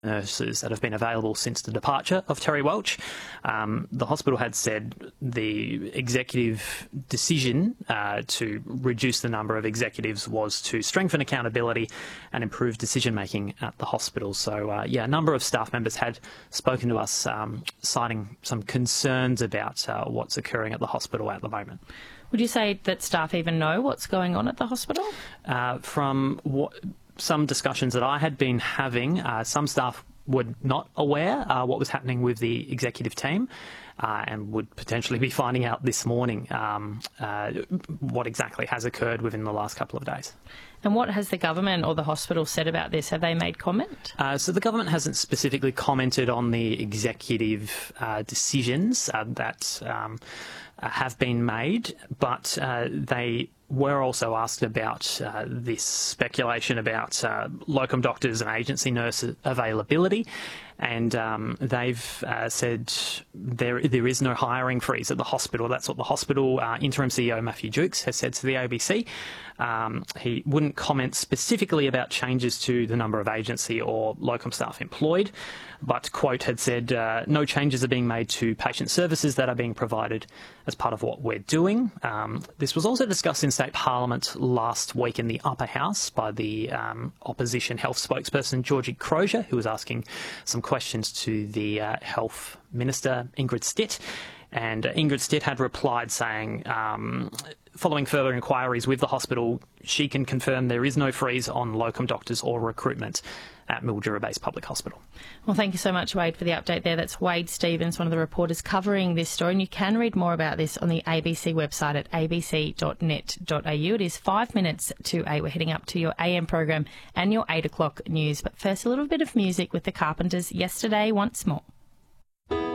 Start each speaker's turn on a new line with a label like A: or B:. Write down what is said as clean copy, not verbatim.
A: nurses that have been available since the departure of Terry Welch. The hospital had said the executive decision to reduce the number of executives was to strengthen accountability and improve decision-making at the hospital. So, a number of staff members had spoken to us, citing some concerns about what's occurring at the hospital at the moment.
B: Would you say that staff even know what's going on at the hospital?
A: From some discussions that I had been having, some staff were not aware what was happening with the executive team and would potentially be finding out this morning what exactly has occurred within the last couple of days.
B: And what has the government or the hospital said about this? Have they made comment?
A: So the government hasn't specifically commented on the executive decisions that have been made, but they were also asked about this speculation about locum doctors and agency nurse availability, and they've said there is no hiring freeze at the hospital. That's what the hospital interim CEO Matthew Jukes has said to the ABC. He wouldn't comment specifically about changes to the number of agency or locum staff employed, but, quote, had said no changes are being made to patient services that are being provided as part of what we're doing. This was also discussed in State Parliament last week in the Upper House by the opposition health spokesperson Georgie Crozier, who was asking some questions to the Health Minister, Ingrid Stitt. And Ingrid Stitt had replied saying, following further inquiries with the hospital, she can confirm there is no freeze on locum doctors or recruitment at Mildura-based public hospital.
B: Well, thank you so much, Wade, for the update there. That's Wade Stevens, one of the reporters covering this story. And you can read more about this on the ABC website at abc.net.au. It is 5 minutes to 8. We're heading up to your AM program and your 8 o'clock news. But first, a little bit of music with the Carpenters, Yesterday Once More.